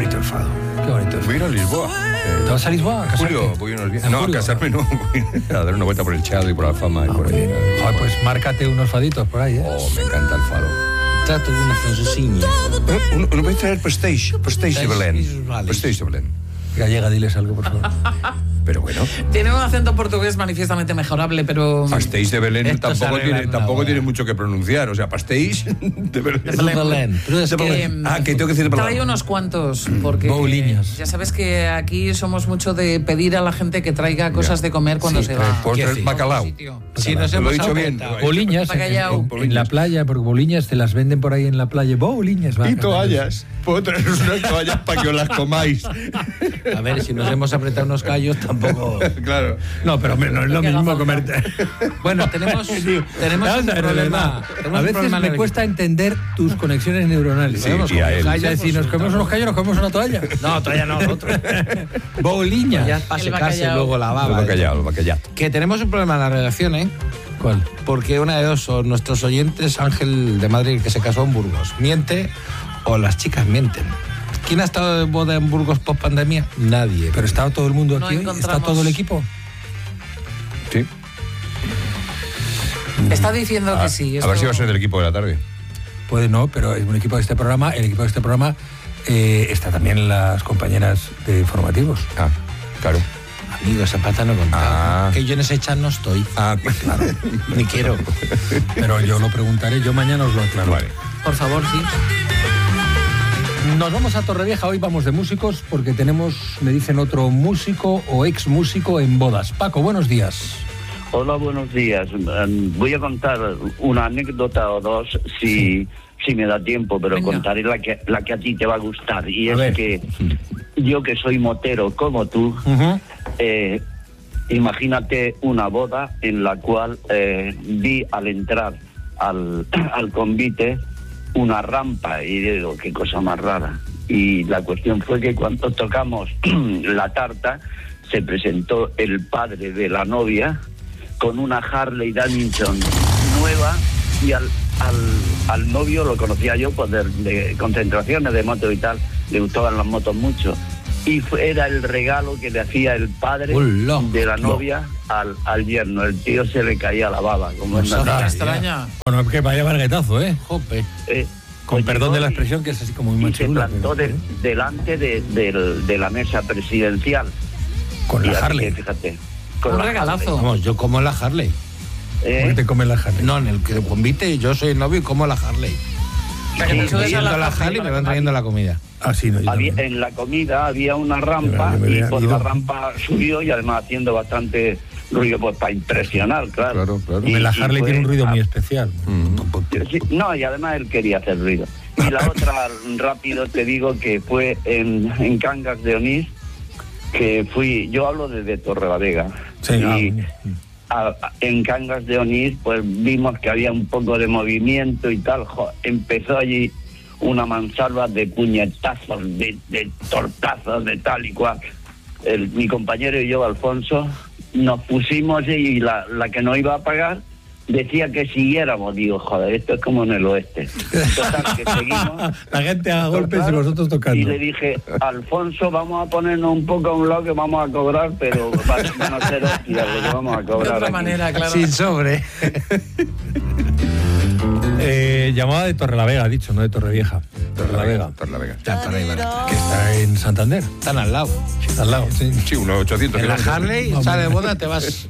bonito el fado. Qué bonito el fado. Voy a ir a Lisboa. ¿Te vas a Lisboa a casarte? Julio, voy unos días. No, a casarme no. Voy a dar una vuelta por el Chado y por la Fama. Y por ahí. Joder, pues márcate unos faditos por ahí, ¿eh? Oh, me encanta el fado. Trato de una francesinha. Uno puede traer Prestige de Belén. Vale. Prestige de Belén. Gallega, diles algo, por favor. Pero bueno. Tiene un acento portugués manifiestamente mejorable, pero... Pastéis de Belén Esto tampoco tiene mucho que pronunciar. O sea, pastéis de Belén. Belén. Pero es De que... Belén. Que tengo que decir de Trae Belén. unos cuantos, porque Bouliñas. ya sabes que aquí somos mucho de pedir a la gente que traiga cosas de comer cuando se va. Por ¿Qué el haces? bacalao. Si nos Lo hemos he dicho bien. apuntado. Boliñas Bacalao. en la playa, porque boliñas te las venden por ahí en la playa. Boliñas, va. Y toallas. Puedo traeros unas toallas para que os las comáis. A ver, si nos hemos apretado unos callos, tampoco... Claro. No, pero hombre, no es lo Que haga mismo falta. comerte. Bueno, tenemos un Vamos a ver, problema. a veces me cuesta entender tus conexiones neuronales. Sí, Vamos, y a él. o sea, si nos comemos unos callos, nos comemos una toalla. No, todavía no, otro. Boliñas. Ya para El secarse bacallao. luego la El baba. bacallao. Que tenemos un problema en la redacción, ¿eh? ¿Cuál? Porque una de dos, o nuestros oyentes, Ángel de Madrid, que se casó en Burgos, miente, o las chicas mienten. ¿Quién ha estado de boda en Burgos post pandemia? Nadie. Pero está todo el mundo No aquí hoy, está encontramos. todo el equipo. Sí. Está diciendo que sí. A ver si va a ser del equipo de la tarde. Puede no, pero es un equipo de este programa. El equipo de este programa está también las compañeras de informativos. Ah, claro. Amigo, esa pata no contaba. Ah. Que yo en ese chat no estoy. Ah, claro. Ni quiero. Pero yo lo preguntaré, yo mañana os lo aclaro. Vale. Por favor, sí. Nos vamos a Torrevieja, hoy vamos de músicos porque tenemos, me dicen, otro músico o ex músico en bodas. Paco, buenos días. Hola, buenos días. Voy a contar una anécdota o dos si me da tiempo, pero Venga. contaré la que a ti te va a gustar. Y A es ver. que yo, que soy motero como tú, imagínate una boda en la cual vi al entrar al convite una rampa y digo, qué cosa más rara. Y la cuestión fue que cuando tocamos la tarta se presentó el padre de la novia con una Harley Davidson nueva y al novio lo conocía yo pues de concentraciones de moto y tal, le gustaban las motos mucho. Y era el regalo que le hacía el padre ¡Hola! de la novia al yerno. El tío se le caía la baba, como es Cosa natural. extraña. Bueno, es que vaya barguetazo, ¿eh? Jope. Con Pues perdón de la llegó expresión, que es así como muy y se machirula. plantó delante de la mesa presidencial. Con Y la así Harley. que, fíjate, con Un la regalazo. Vamos, yo como la Harley. Harley, ¿Por qué te comen la Harley? No, en el que convite yo soy el novio y como la Harley. O sea, que te Sí, subes a Yendo a la Harley Harley me van trayendo la comida. Ah, sí, no, yo también. En la comida había una rampa Yo me y había por ido. la rampa subió y además haciendo bastante ruido pues para impresionar, claro. Claro. Y- La y Harley fue tiene un ruido a- muy especial. Sí, no, y además él quería hacer ruido. Y la otra, rápido te digo, que fue en Cangas de Onís, que fui, yo hablo desde Torrelavega. Sí, Y en Cangas de Onís, pues vimos que había un poco de movimiento y tal. Empezó allí una mansalva de puñetazos, de tortazos, de tal y cual. Mi compañero y yo, Alfonso, nos pusimos y la que no iba a pagar decía que siguiéramos. Digo, joder, esto es como en el oeste. Total, que seguimos. La gente a golpes y vosotros tocando. Y le dije, Alfonso, vamos a ponernos un poco a un lado que vamos a cobrar, pero van a ser hostias lo que vamos a De cobrar otra aquí. manera, claro. Sin sobre. Llamada de Torrelavega, ha dicho, no de Torrevieja. Torrelavega, Torrelavega. Ya, por ahí, barato. que está en Santander. Están al lado. Al lado, sí. Sí, unos 800 En la kilómetros. Harley, sale de boda, te vas.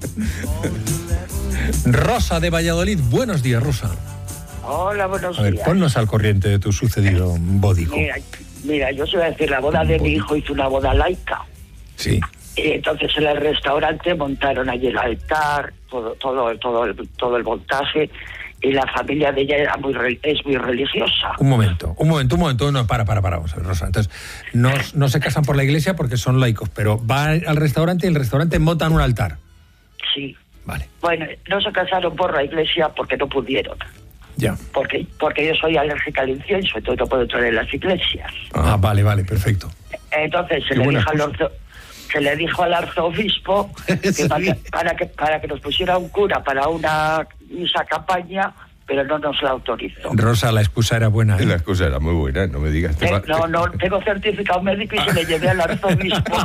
Rosa de Valladolid, buenos días, Rosa. Hola, buenos A ver, días. ponnos al corriente de tu sucedido bódico. Mira, yo os voy a decir, la boda de mi hijo hizo una boda laica. Sí. Y entonces en el restaurante montaron allí el altar, todo el montaje, y la familia de ella es muy religiosa. Un momento. No, para, vamos a ver, Rosa. Entonces, no se casan por la iglesia porque son laicos, pero van al restaurante y en el restaurante montan un altar. Sí. Vale, Bueno, no se casaron por la iglesia porque no pudieron. ya. Porque yo soy alérgica al incienso, entonces no puedo entrar en las iglesias. Ah, vale, perfecto. Entonces Qué buena se le dijo al arzobispo que Sí. para que nos pusiera un cura para una misa campaña, pero no nos la autorizó. Rosa, la excusa era buena. La excusa era muy buena, no me digas. No, tengo certificado médico y se le llevé al arzobispo.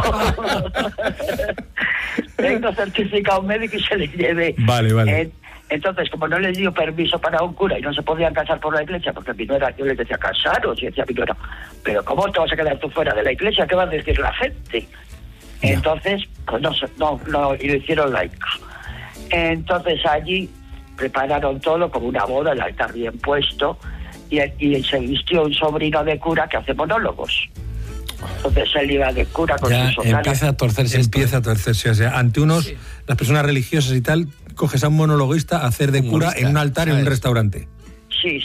Tengo certificado médico y se le llevé. Vale. Entonces, como no les dio permiso para un cura y no se podían casar por la iglesia, porque mi nuera, yo les decía casaros, y decía mi nuera, pero ¿cómo te vas a quedar tú fuera de la iglesia? ¿Qué va a decir la gente? Ya. Entonces, pues no, y lo hicieron laica. Entonces allí prepararon todo como una boda, el altar bien puesto, y se vistió un sobrino de cura que hace monólogos. Entonces él iba de cura con ya su sotana. Empieza a torcerse. O sea, ante unos, las personas religiosas y tal, coges a un monologuista a hacer de cura en un altar, ¿sabes? En un restaurante. Sí.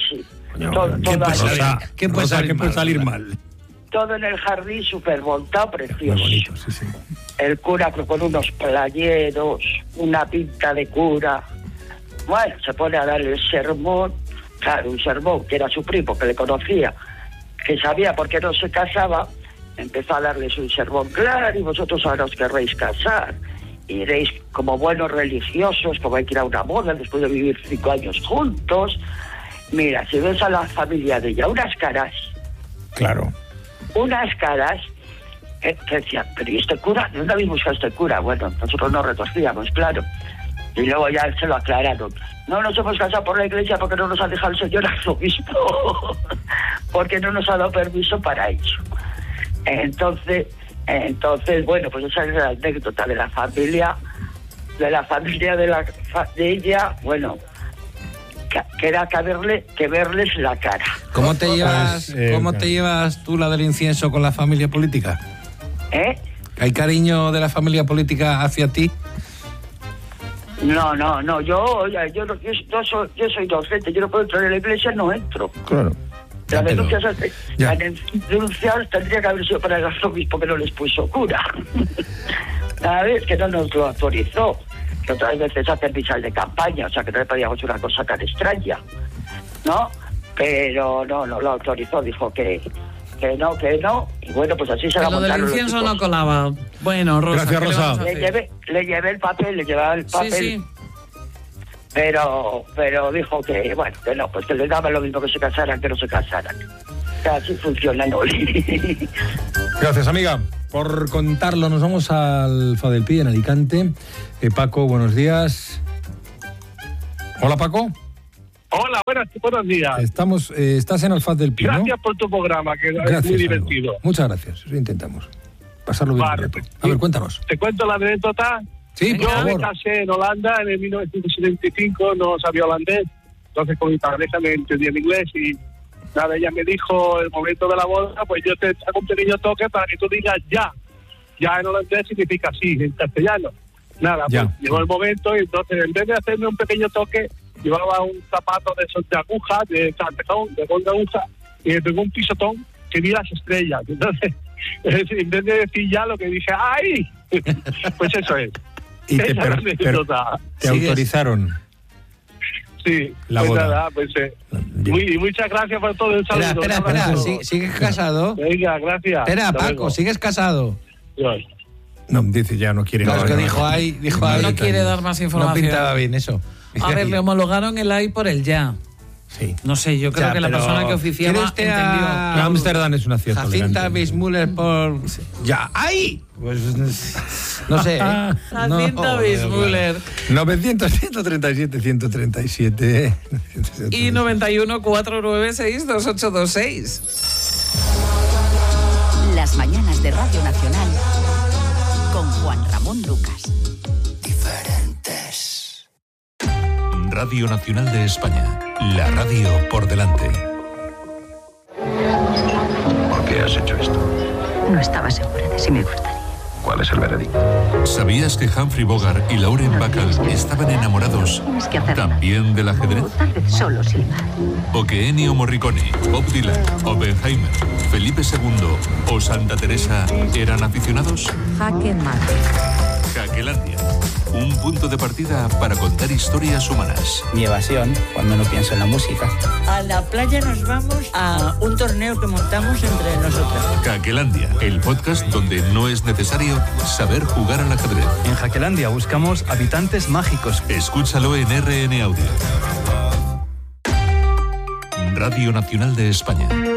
¿Qué puede salir mal? Todo en el jardín súper montado, precioso. Muy bonito, sí. El cura con unos playeros, una pinta de cura. Bueno, se pone a dar el sermón. Claro, un sermón que era su primo, que le conocía, que sabía por qué no se casaba. Empezó a darles un sermón, claro, y vosotros ahora os querréis casar. Iréis como buenos religiosos, como hay que ir a una boda después de vivir 5 años juntos. Mira, si ves a la familia de ella, unas caras. Claro. Unas caras que decían, pero ¿y este cura? ¿De dónde habéis buscado este cura? Bueno, nosotros nos retorcíamos, claro. Y luego ya se lo aclararon. No nos hemos casado por la iglesia porque no nos ha dejado el señor arzobispo. Porque no nos ha dado permiso para ello. Entonces, bueno, pues esa es la anécdota de la familia, de ella, bueno, que era que verles la cara. ¿Cómo te llevas tú la del incienso con la familia política? ¿Hay cariño de la familia política hacia ti? No, yo soy docente, yo no puedo entrar en la iglesia, no entro. Claro. Las denuncias tendría que haber sido para el arzobispo que no les puso cura. ¿Sabes? Que no nos lo autorizó. Que otras veces hacen misas de campaña, o sea que no le podíamos una cosa tan extraña, ¿no? Pero no lo autorizó, dijo que no, y bueno, pues así se la montaron. Lo del incienso no colaba. Bueno, Rosa. Gracias, Rosa. Le llevé el papel, Sí. Pero dijo que, bueno, que no, pues que les daba lo mismo que se casaran, que no se casaran. O sea, así funciona, ¿no? Gracias, amiga, por contarlo. Nos vamos al Fadelpi, en Alicante. Paco, buenos días. Hola, Paco. Hola, buenos días. Estás en Alfaz del Pi, ¿no? Gracias por tu programa, que es muy divertido. Amigo. Muchas gracias, eso intentamos. Pasarlo bien. Vale, a ver, cuéntanos. ¿Te cuento la anécdota? Sí, por favor. Yo me casé en Holanda en el 1975, no sabía holandés, entonces con mi pareja me entendía en inglés y nada, ella me dijo el momento de la boda, pues yo te hago un pequeño toque para que tú digas ya. Ya en holandés significa sí, en castellano. Nada, pues llegó el momento y entonces en vez de hacerme un pequeño toque, llevaba un zapato de esos de aguja, de cantejón, de gol de aguja, y me pegó un pisotón que vi las estrellas. Entonces, en vez de decir ya, lo que dije, ¡ay! Pues eso es. ¿Y te autorizaron? Sí, la pues boda. Nada, pues muchas gracias por todo el saludo. Espera, ¿sigues casado? Venga, gracias. Espera, Paco, ¿sigues casado? No, dice ya, no quiere. No, es que dijo ahí. No quiere dar más información. No pintaba bien eso. A ver, le homologaron el AI por el ya. Sí. No sé, yo creo que la persona que oficiaba entendió. Ámsterdam es una ciudad Jacinta Bismuller por... Ya, ¡ay! Pues no sé. Jacinta Bismuller. 900-137-137. Y 91-496-2826. Las mañanas de Radio Nacional con Juan Ramón Lucas. Diferentes. Radio Nacional de España. La radio por delante. ¿Por qué has hecho esto? No estaba segura de si me gustaría. ¿Cuál es el veredicto? ¿Sabías que Humphrey Bogart y Lauren Bacall estaban enamorados también del ajedrez? Tal vez solo silbar. ¿O que Ennio Morricone, Bob Dylan, Oppenheimer, Felipe II o Santa Teresa eran aficionados? Jaque mate. Jaquelandia. Un punto de partida para contar historias humanas. Mi evasión, cuando no pienso en la música. A la playa nos vamos a un torneo que montamos entre nosotros. Jaquelandia, el podcast donde no es necesario saber jugar al ajedrez. En Jaquelandia buscamos habitantes mágicos. Escúchalo en RN Audio. Radio Nacional de España.